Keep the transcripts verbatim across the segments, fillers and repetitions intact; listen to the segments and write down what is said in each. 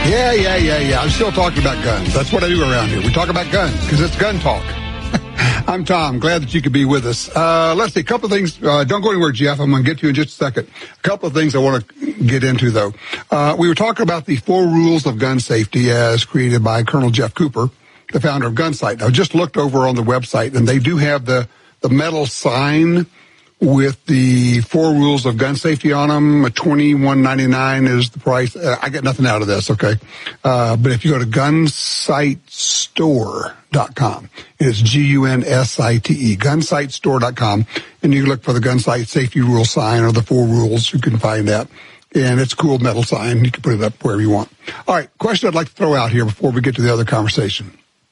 Yeah, yeah, yeah, yeah. I'm still talking about guns. That's what I do around here. We talk about guns because it's gun talk. I'm Tom. Glad that you could be with us. Uh, let's see. A couple of things. Uh, don't go anywhere, Jeff. I'm going to get to you in just a second. A couple of things I want to get into, though. Uh, we were talking about the four rules of gun safety as created by Colonel Jeff Cooper, the founder of Gunsight. I just looked over on the website, and they do have the, the metal sign with the four rules of gun safety on them. twenty-one ninety-nine is the price. Uh, I get nothing out of this, okay? Uh, but if you go to gunsight store dot com, it is G U N S I T E, gunsight store dot com, and you look for the Gunsight safety rule sign or the four rules, you can find that. And it's a cool metal sign. You can put it up wherever you want. All right, question I'd like to throw out here before we get to the other conversation.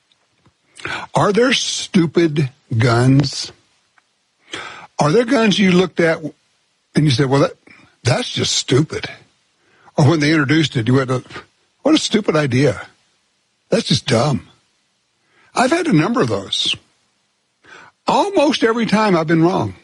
Are there stupid guns? Are there guns you looked at and you said, well, that that's just stupid? Or when they introduced it, you went, what a stupid idea. That's just dumb. I've had a number of those. Almost every time I've been wrong.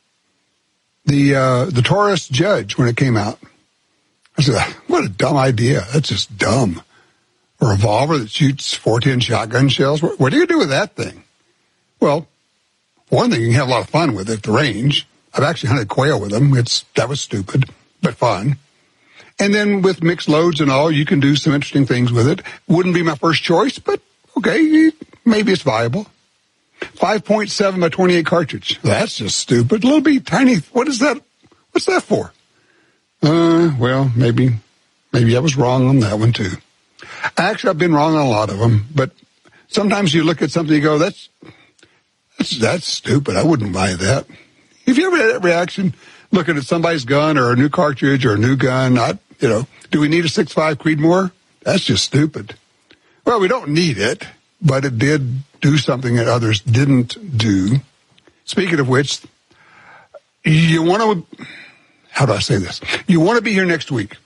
The uh, the Taurus Judge, when it came out, I said, what a dumb idea. That's just dumb. A revolver that shoots four ten shotgun shells. What, what do you do with that thing? Well, one thing, you can have a lot of fun with it at the range. I've actually hunted quail with them. It's that was stupid, but fun. And then with mixed loads and all, you can do some interesting things with it. Wouldn't be my first choice, but okay, maybe it's viable. five point seven by twenty-eight cartridge. That's just stupid. A little bit tiny. What is that? What's that for? Uh, well, maybe, maybe I was wrong on that one too. Actually, I've been wrong on a lot of them, but sometimes you look at something and you go, that's, that's, that's stupid. I wouldn't buy that. Have you ever had that reaction looking at somebody's gun or a new cartridge or a new gun? I, you know, do we need a six five Creedmoor? That's just stupid. Well, we don't need it, but it did do something that others didn't do. Speaking of which, you want to, how do I say this? You want to be here next week.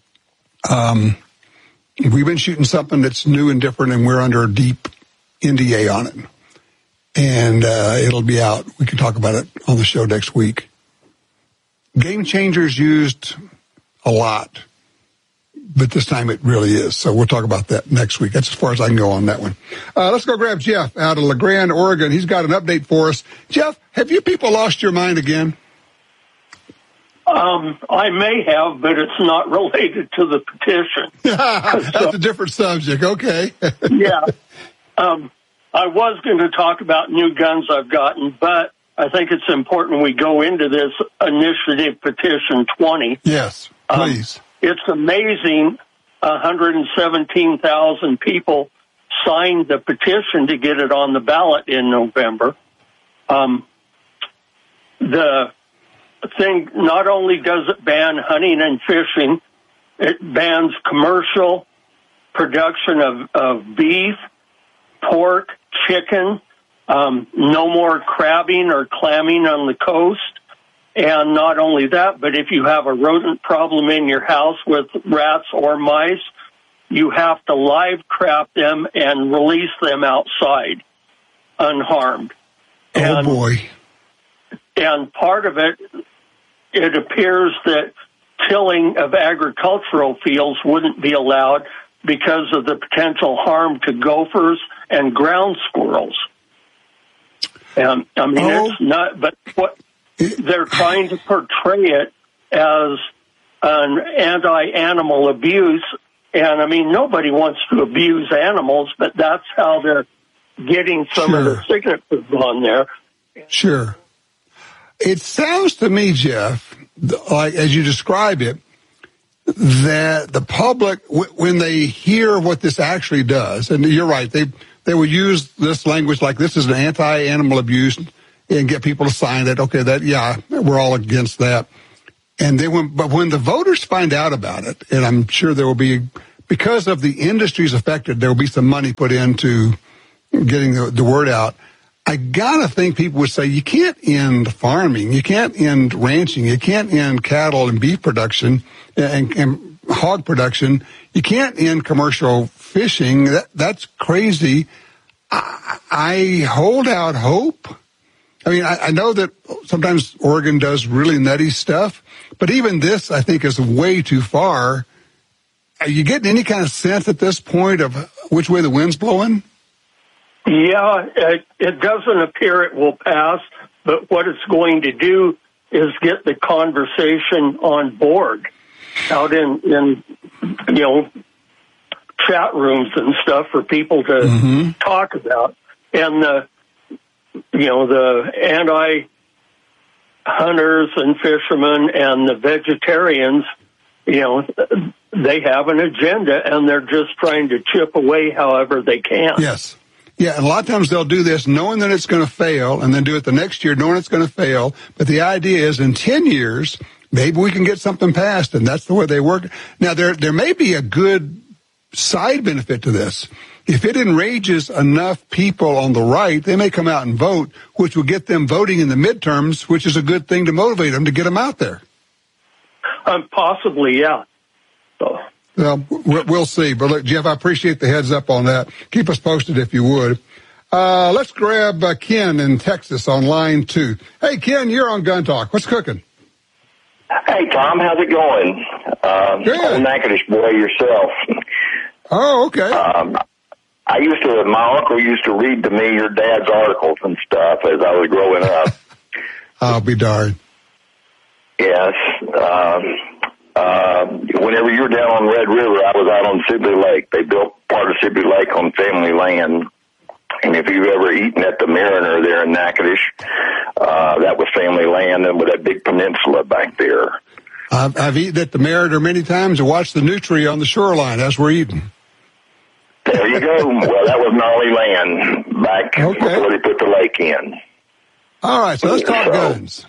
Um, we've been shooting something that's new and different, and we're under a deep N D A on it. And uh, it'll be out. We can talk about it on the show next week. Game Changers used a lot, but this time it really is. So we'll talk about that next week. That's as far as I can go on that one. Uh, let's go grab Jeff out of La Grande, Oregon. He's got an update for us. Jeff, have you people lost your mind again? Um, I may have, but it's not related to the petition. That's so, a different subject. Okay. yeah. Um, I was going to talk about new guns I've gotten, but I think it's important we go into this initiative petition twenty. Yes, please. Um, it's amazing. one hundred seventeen thousand people signed the petition to get it on the ballot in November. Um, the thing not only does it ban hunting and fishing, it bans commercial production of, of beef, pork, chicken, um, no more crabbing or clamming on the coast. And not only that, but if you have a rodent problem in your house with rats or mice, you have to live trap them and release them outside unharmed. Oh, and, boy. And part of it, it appears that tilling of agricultural fields wouldn't be allowed because of the potential harm to gophers and ground squirrels. And I mean, oh. it's not, but what they're trying to portray it as an anti-animal abuse. And I mean, nobody wants to abuse animals, but that's how they're getting some sure. of the signatures on there. Sure. It sounds to me, Jeff, like as you describe it, that the public, when they hear what this actually does, and you're right, they they will use this language like this is an anti-animal abuse and get people to sign it. Okay, that yeah, we're all against that. And then, when, but when the voters find out about it, and I'm sure there will be, because of the industries affected, there will be some money put into getting the, the word out. I gotta think people would say you can't end farming, you can't end ranching, you can't end cattle and beef production and, and hog production, you can't end commercial fishing. That, that's crazy. I, I hold out hope. I mean, I, I know that sometimes Oregon does really nutty stuff, but even this, I think, is way too far. are you getting any kind of sense at this point of which way the wind's blowing? Yeah, it, it doesn't appear it will pass, but what it's going to do is get the conversation on board out in, in you know, chat rooms and stuff for people to mm-hmm. talk about. And the, you know, the anti-hunters and fishermen and the vegetarians, you know, they have an agenda and they're just trying to chip away however they can. Yes. Yeah, and a lot of times they'll do this knowing that it's going to fail and then do it the next year knowing it's going to fail. But the idea is in ten years, maybe we can get something passed, and that's the way they work. Now, there there may be a good side benefit to this. If it enrages enough people on the right, they may come out and vote, which will get them voting in the midterms, which is a good thing to motivate them to get them out there. Um, possibly, yeah. So. Well, we'll see. But look, Jeff, I appreciate the heads up on that. Keep us posted if you would. Uh, let's grab uh, Ken in Texas on line two. Hey, Ken, you're on Gun Talk. What's cooking? Hey, Tom, how's it going? Um, Good. Old Natchitoches boy yourself. Oh, okay. Um, I used to, my uncle used to read to me your dad's articles and stuff as I was growing up. I'll be darned. Yes. Um, uh, whenever you were down on Red River, I was out on Sibley Lake. They built part of Sibley Lake on family land. And if you've ever eaten at the Mariner there in Natchitoches, uh, that was family land and with that big peninsula back there. I've, I've eaten at the Mariner many times and watched the nutria on the shoreline as we're eating. There you go. Well, that was Gnarly land back okay. before they put the lake in. All right, so let's talk so, guns.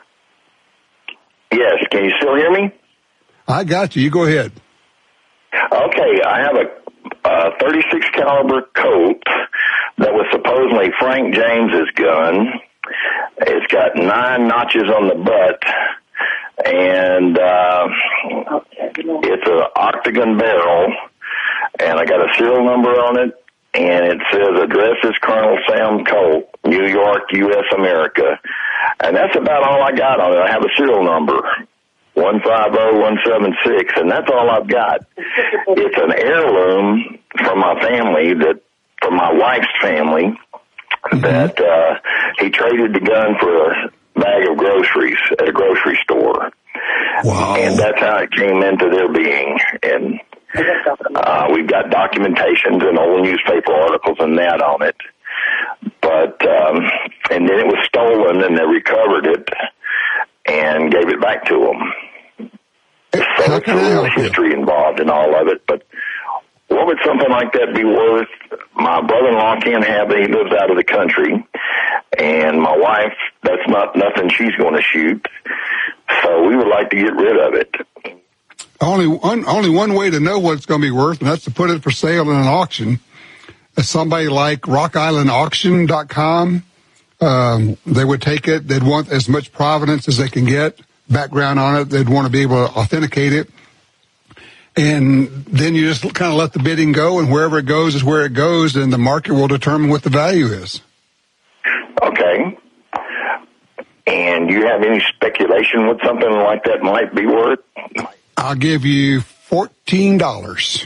Yes, can you still hear me? I got you. You go ahead. Okay, I have a uh, thirty-six caliber Colt that was supposedly Frank James's gun. It's got nine notches on the butt, and uh, it's an octagon barrel, and I got a serial number on it, and it says address is Colonel Sam Colt, New York, U S America. And that's about all I got on it. I have a serial number, one five zero one seven six, and that's all I've got. It's an heirloom from my family, that from my wife's family, that uh, he traded the gun for a bag of groceries at a grocery store. Wow. And that's how it came into their being. And uh, we've got documentations and old newspaper articles and that on it. But, um, and then it was stolen and they recovered it and gave it back to them. So there's a real history involved in all of it. But what would something like that be worth? My brother-in-law can't have it. He lives out of the country. And my wife, that's not nothing she's going to shoot. So we would like to get rid of it. Only one, only one way to know what it's going to be worth, and that's to put it for sale in an auction. Somebody like rock island auction dot com, um, they would take it. They'd want as much provenance as they can get, background on it. They'd want to be able to authenticate it. And then you just kind of let the bidding go, and wherever it goes is where it goes, and the market will determine what the value is. Okay. And do you have any speculation what something like that might be worth? I'll give you fourteen dollars.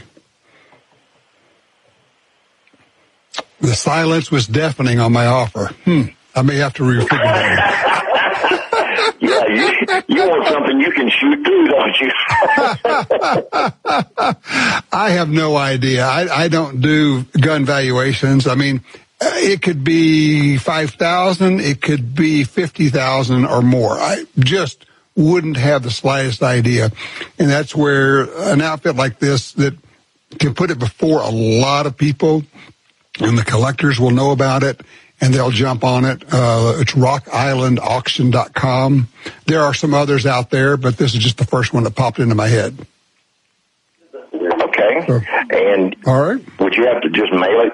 The silence was deafening on my offer. Hmm. I may have to refigure that. Yeah, you, you want something you can shoot too, don't you? I have no idea. I, I don't do gun valuations. I mean, it could be five thousand dollars. It could be fifty thousand dollars or more. I just wouldn't have the slightest idea. And that's where an outfit like this that can put it before a lot of people, and the collectors will know about it, and they'll jump on it. Uh, it's rock island auction dot com. There are some others out there, but this is just the first one that popped into my head. Okay. So, and all right. Would you have to just mail it